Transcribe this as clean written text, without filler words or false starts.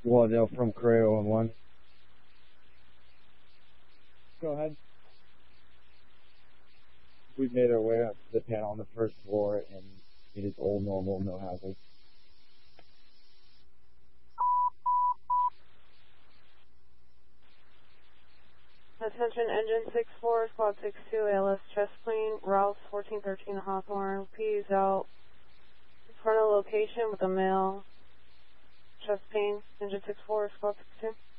Wardell from Korea 1. Go ahead. We've made our way up to the panel on the first floor, and it is all normal, no hazard. Attention, engine 64, squad 62, ALS chest plane, routes 1413 Hawthorne. P's out in front of the location with a male chest pain. Engine 64, squad 62.